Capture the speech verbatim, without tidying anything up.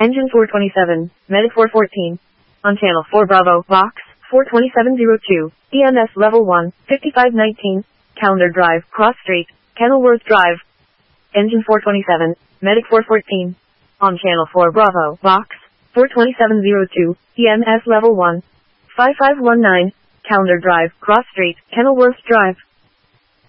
Engine four twenty-seven, Medic four fourteen. On channel four Bravo, Box, four twenty-seven oh two, E M S Level one, fifty-five nineteen, Calendar Drive, Cross Street, Kenilworth Drive. Engine four twenty-seven, Medic four fourteen. On channel four Bravo, Box, four twenty-seven oh two, E M S Level one, five five one nine, Calendar Drive, Cross Street, Kenilworth Drive.